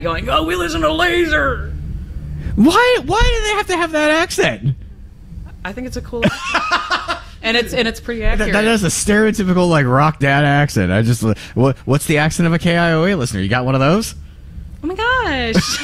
going, oh, we listen to Laser. Why do they have to have that accent? I think it's a cool accent. and it's pretty accurate. That is a stereotypical like rock dad accent. I just what's the accent of a KIOA listener? You got one of those? Oh my gosh.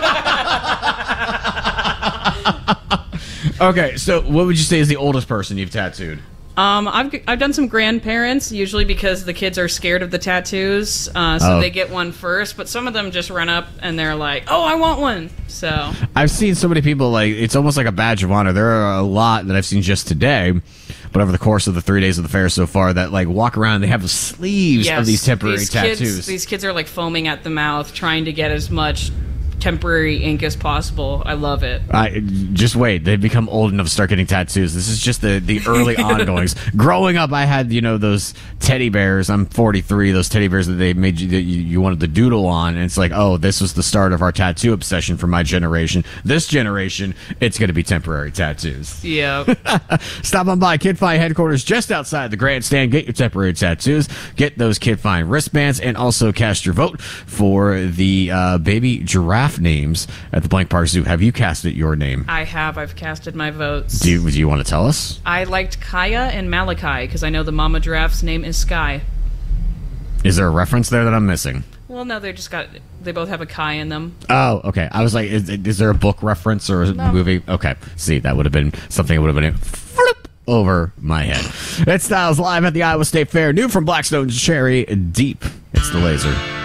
Okay, so what would you say is the oldest person you've tattooed? I've done some grandparents, usually because the kids are scared of the tattoos, they get one first. But some of them just run up and they're like, "Oh, I want one." So I've seen so many people like it's almost like a badge of honor. There are a lot that I've seen just today, but over the course of the 3 days of the fair so far, that like walk around. They have sleeves of these temporary tattoos. These kids are like foaming at the mouth, trying to get as much temporary ink as possible. I love it. Just wait. They become old enough to start getting tattoos. This is just the early ongoings. Growing up, I had, those teddy bears. I'm 43. Those teddy bears that they made you, that you wanted to doodle on. And it's like, oh, this was the start of our tattoo obsession for my generation. This generation, it's going to be temporary tattoos. Yeah. Stop on by Kid Find headquarters just outside the grandstand. Get your temporary tattoos. Get those Kid Find wristbands, and also cast your vote for the baby giraffe names at the Blank Park Zoo. Have you casted your name? I have. I've casted my votes. Do you want to tell us? I liked Kaya and Malachi because I know the mama giraffe's name is Sky. Is there a reference there that I'm missing? Well, no, they both have a Kai in them. Oh, okay. I was like, is there a book reference or a movie? Okay. See, that would have been something that would have been flip over my head. It's Styles live at the Iowa State Fair. New from Blackstone Cherry Deep. It's the Laser.